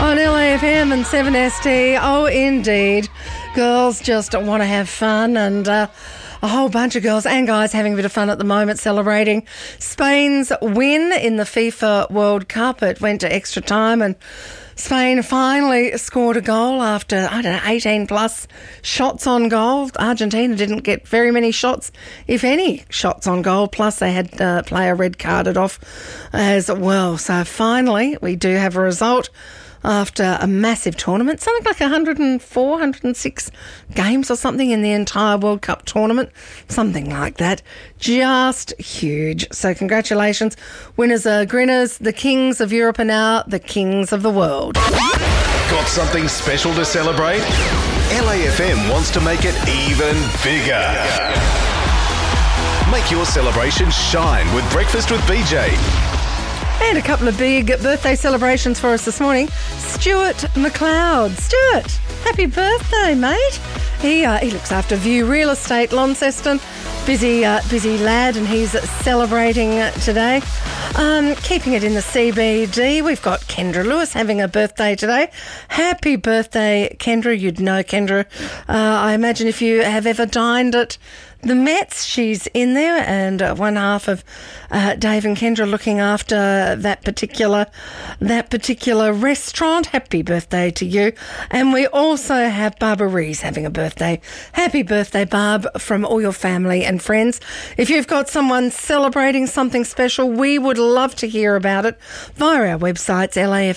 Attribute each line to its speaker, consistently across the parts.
Speaker 1: On LAFM and 7ST. Oh, indeed. Girls just want to have fun, and a whole bunch of girls and guys having a bit of fun at the moment, celebrating Spain's win in the FIFA World Cup. It went to extra time, and Spain finally scored a goal after, 18 plus shots on goal. Argentina didn't get very many shots, if any, shots on goal. Plus they had player red carded off as well. So finally we do have a result after a massive tournament, something like 104, 106 games or something in the entire World Cup tournament, something like that. Just huge. So congratulations. Winners are grinners. The kings of Europe are now the kings of the world.
Speaker 2: Got something special to celebrate? LAFM wants to make it even bigger. Make your celebration shine with Breakfast with BJ.
Speaker 1: And a couple of big birthday celebrations for us this morning. Stuart McLeod. Stuart, happy birthday, mate. He looks after View Real Estate, Launceston. Busy lad, and he's celebrating today. Keeping it in the CBD, we've got Kendra Lewis having a birthday today. Happy birthday, Kendra. You'd know Kendra. I imagine if you have ever dined at the Mets, she's in there, and one half of Dave and Kendra looking after that particular restaurant. Happy birthday to you. And we also have Barbara Rees having a birthday. Happy birthday, Barb, from all your family and friends. If you've got someone celebrating something special, we would love to hear about it via our websites,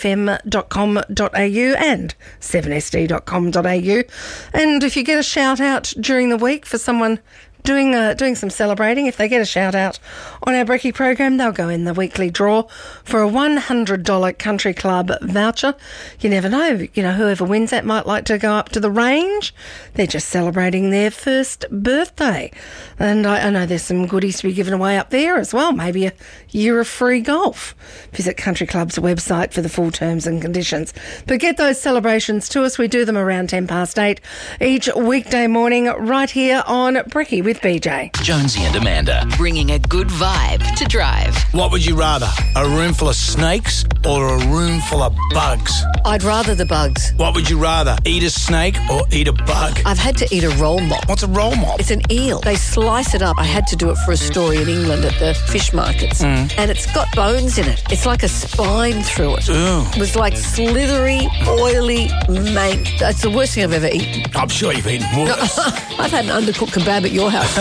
Speaker 1: lafm.com.au and 7sd.com.au. And if you get a shout out during the week for someone doing some celebrating, if they get a shout out on our Brekkie program, they'll go in the weekly draw for a $100 country club voucher. You never know, whoever wins that might like to go up to the range. They're just celebrating their first birthday, and I know there's some goodies to be given away up there as well. Maybe a year of free golf. Visit Country Club's website for the full terms and conditions. But get those celebrations to us. We do them around 8:10 each weekday morning right here on Brekkie with BJ.
Speaker 3: Jonesy and Amanda, bringing a good vibe to drive.
Speaker 4: What would you rather, a room full of snakes or a room full of bugs?
Speaker 5: I'd rather the bugs.
Speaker 4: What would you rather, eat a snake or eat a bug?
Speaker 5: I've had to eat a roll mop.
Speaker 4: What's a roll mop?
Speaker 5: It's an eel. They slice it up. I had to do it for a story in England at the fish markets. And it's got bones in it. It's like a spine through it.
Speaker 4: Ooh.
Speaker 5: It was like slithery, oily mank. That's the worst thing I've ever eaten.
Speaker 4: I'm sure you've eaten worse.
Speaker 5: I've had an undercooked kebab at your house.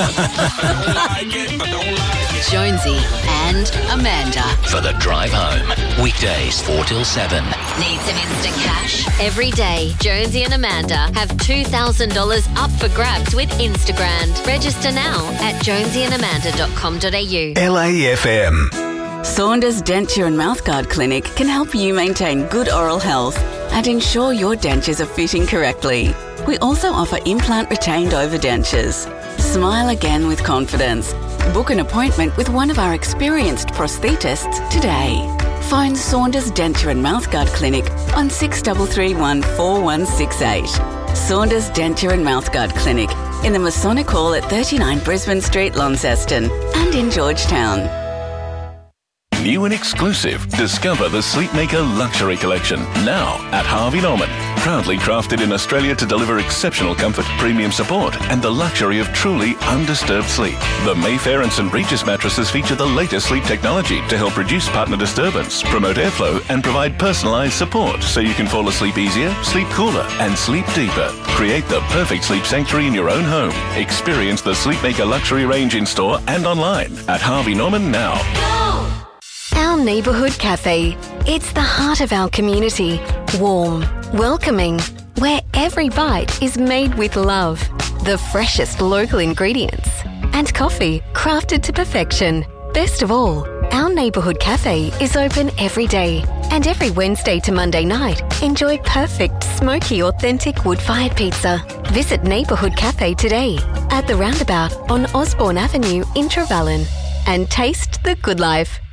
Speaker 3: Jonesy and Amanda. For the drive home. Weekdays 4 till 7.
Speaker 6: Need some instant cash? Every day, Jonesy and Amanda have $2,000 up for grabs with Instagram. Register now at jonesyandamanda.com.au.
Speaker 2: LAFM.
Speaker 7: Saunders Denture and Mouthguard Clinic can help you maintain good oral health and ensure your dentures are fitting correctly. We also offer implant retained overdentures. Smile again with confidence. Book an appointment with one of our experienced prosthetists today. Phone Saunders Denture and Mouthguard Clinic on 6331 4168. Saunders Denture and Mouthguard Clinic in the Masonic Hall at 39 Brisbane Street, Launceston, and in Georgetown.
Speaker 2: New and exclusive. Discover the Sleepmaker Luxury Collection now at Harvey Norman. Proudly crafted in Australia to deliver exceptional comfort, premium support, and the luxury of truly undisturbed sleep. The Mayfair and St. Regis mattresses feature the latest sleep technology to help reduce partner disturbance, promote airflow, and provide personalised support so you can fall asleep easier, sleep cooler, and sleep deeper. Create the perfect sleep sanctuary in your own home. Experience the Sleepmaker Luxury range in store and online at Harvey Norman now.
Speaker 8: Our neighbourhood cafe. It's the heart of our community. Warm, welcoming, where every bite is made with love. The freshest local ingredients. And coffee crafted to perfection. Best of all, our neighbourhood cafe is open every day. And every Wednesday to Monday night, enjoy perfect, smoky, authentic wood-fired pizza. Visit Neighbourhood Cafe today at the roundabout on Osborne Avenue in Trevellyn. And taste the good life.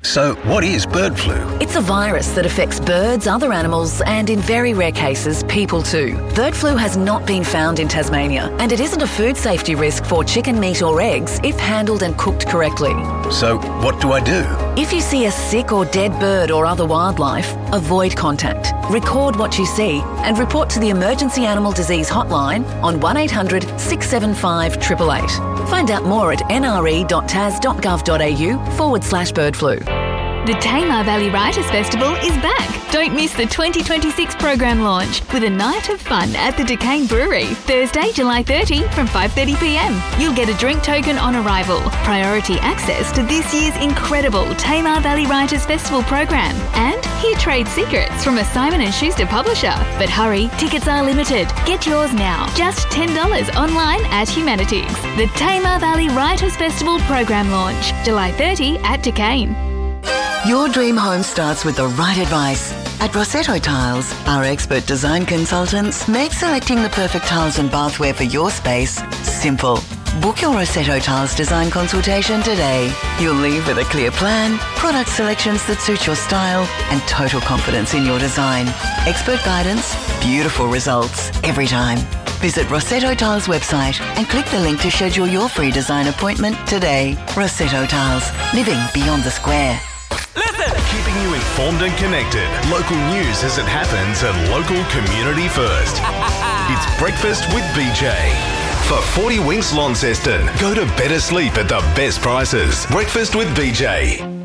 Speaker 9: So, what is bird flu?
Speaker 10: It's a virus that affects birds, other animals, and in very rare cases, people too. Bird flu has not been found in Tasmania, and it isn't a food safety risk for chicken meat or eggs if handled and cooked correctly.
Speaker 9: So, what do I do?
Speaker 10: If you see a sick or dead bird or other wildlife, avoid contact. Record what you see and report to the Emergency Animal Disease Hotline on 1800 675 888. Find out more at nre.tas.gov.au/bird flu.
Speaker 11: The Tamar Valley Writers Festival is back. Don't miss the 2026 program launch with a night of fun at the Duquesne Brewery, Thursday, July 30 from 5:30pm. You'll get a drink token on arrival, priority access to this year's incredible Tamar Valley Writers Festival program, and hear trade secrets from a Simon & Schuster publisher. But hurry, tickets are limited. Get yours now. Just $10 online at Humanities. The Tamar Valley Writers Festival program launch, July 30 at Duquesne.
Speaker 12: Your dream home starts with the right advice. At Rossetto Tiles, our expert design consultants make selecting the perfect tiles and bathware for your space simple. Book your Rossetto Tiles design consultation today. You'll leave with a clear plan, product selections that suit your style, and total confidence in your design. Expert guidance, beautiful results every time. Visit Rossetto Tiles website and click the link to schedule your free design appointment today. Rossetto Tiles, living beyond the square.
Speaker 13: Keeping you informed and connected. Local news as it happens and local community first. It's Breakfast with BJ. For 40 Winks Launceston, go to better sleep at the best prices. Breakfast with BJ.